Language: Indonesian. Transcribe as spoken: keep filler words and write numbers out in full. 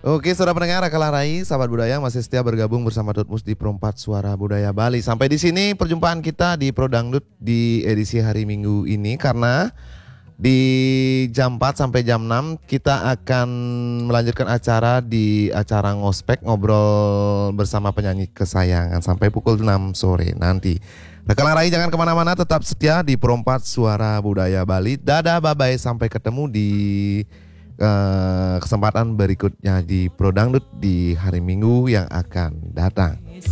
Oke, saudara pendengar Akala Rai, sahabat budaya masih setia bergabung bersama Dotmus di Perempat Suara Budaya Bali. Sampai di sini perjumpaan kita di Pro Dangdut di edisi hari Minggu ini, karena di jam empat sampai jam enam kita akan melanjutkan acara di acara ngospek, ngobrol bersama penyanyi kesayangan sampai pukul enam sore nanti. Akala Rai jangan kemana-mana, tetap setia di Perempat Suara Budaya Bali. Dadah, bye-bye, sampai ketemu di Uh, kesempatan berikutnya di Pro Dangdut di hari Minggu yang akan datang.